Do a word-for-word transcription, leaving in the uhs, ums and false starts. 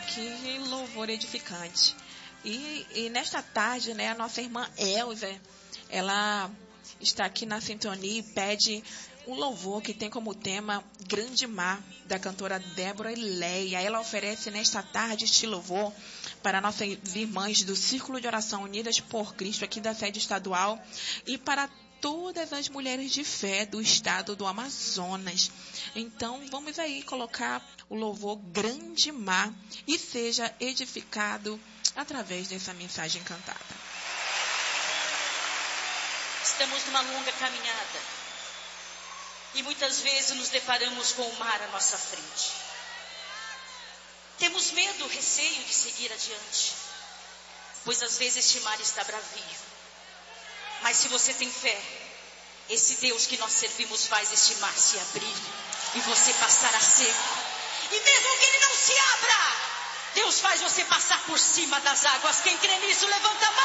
que louvor edificante. E, e nesta tarde, né, a nossa irmã Elza, ela está aqui na sintonia e pede um louvor que tem como tema Grande Mar, da cantora Débora Leia. Ela oferece nesta tarde este louvor para nossas irmãs do Círculo de Oração Unidas por Cristo, aqui da sede estadual, e para todas as mulheres de fé do estado do Amazonas. Então, vamos aí colocar o louvor Grande Mar e seja edificado através dessa mensagem cantada. Estamos numa longa caminhada e muitas vezes nos deparamos com o mar à nossa frente. Temos medo, receio de seguir adiante, pois às vezes este mar está bravio. Mas se você tem fé, esse Deus que nós servimos faz este mar se abrir e você passar a seco. E mesmo que ele não se abra, Deus faz você passar por cima das águas. Quem crê nisso, levanta a mão.